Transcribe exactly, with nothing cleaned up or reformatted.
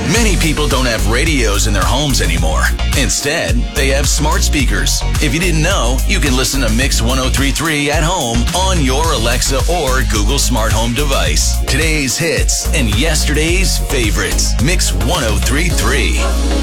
Many people don't have radios in their homes anymore. Instead, they have smart speakers. If you didn't know, you can listen to Mix ten thirty-three at home on your Alexa or Google Smart Home device. Today's hits and yesterday's favorites. Mix ten thirty-three.